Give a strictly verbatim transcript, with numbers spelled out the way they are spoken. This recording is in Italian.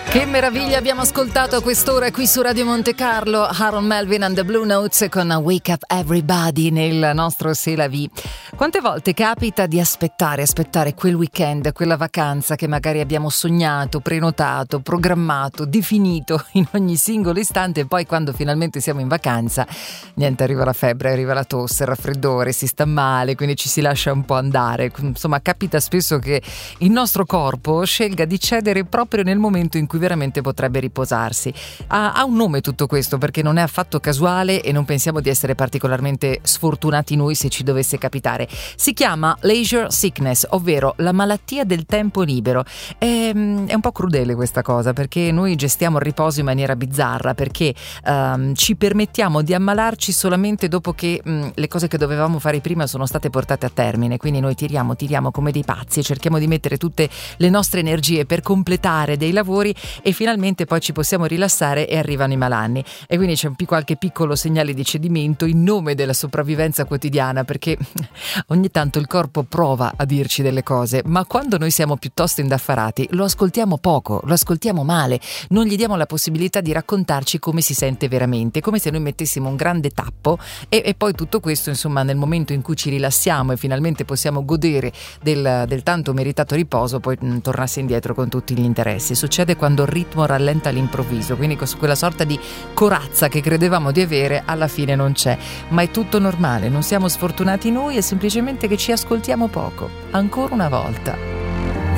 Che meraviglia abbiamo ascoltato a quest'ora qui su Radio Monte Carlo. Harold Melvin and the Blue Notes con Wake Up Everybody nel nostro C'est la vie. Quante volte capita di aspettare, aspettare quel weekend, quella vacanza che magari abbiamo sognato, prenotato, programmato, definito in ogni singolo istante, e poi quando finalmente siamo in vacanza, niente, arriva la febbre, arriva la tosse, il raffreddore, si sta male, quindi ci si lascia un po' andare. Insomma, capita spesso che il nostro corpo scelga di cedere proprio nel momento in cui veramente potrebbe riposarsi. Ha, ha un nome tutto questo, perché non è affatto casuale e non pensiamo di essere particolarmente sfortunati noi se ci dovesse capitare. Si chiama leisure sickness, ovvero la malattia del tempo libero. È, è un po' crudele questa cosa, perché noi gestiamo il riposo in maniera bizzarra, perché um, ci permettiamo di ammalarci solamente dopo che um, le cose che dovevamo fare prima sono state portate a termine. Quindi noi tiriamo, tiriamo come dei pazzi, cerchiamo di mettere tutte le nostre energie per completare dei lavori e finalmente poi ci possiamo rilassare e arrivano i malanni, e quindi c'è un, qualche piccolo segnale di cedimento in nome della sopravvivenza quotidiana, perché ogni tanto il corpo prova a dirci delle cose, ma quando noi siamo piuttosto indaffarati lo ascoltiamo poco, lo ascoltiamo male, non gli diamo la possibilità di raccontarci come si sente veramente, come se noi mettessimo un grande tappo e, e poi tutto questo, insomma, nel momento in cui ci rilassiamo e finalmente possiamo godere del, del tanto meritato riposo, poi mh, tornasse indietro con tutti gli interessi. Succede quando il ritmo rallenta all'improvviso, quindi quella sorta di corazza che credevamo di avere alla fine non c'è, ma è tutto normale, non siamo sfortunati noi, è semplicemente che ci ascoltiamo poco, ancora una volta.